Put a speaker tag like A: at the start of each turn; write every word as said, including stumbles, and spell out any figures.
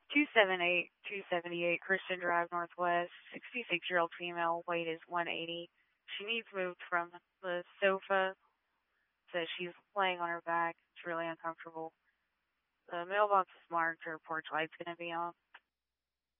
A: two seven eight, two seventy-eight Christian Drive Northwest. sixty-six-year-old female. Weight is one eighty. She needs moved from the sofa. Says she's laying on her back. It's really uncomfortable. The mailbox is marked. Her porch light's going to be on.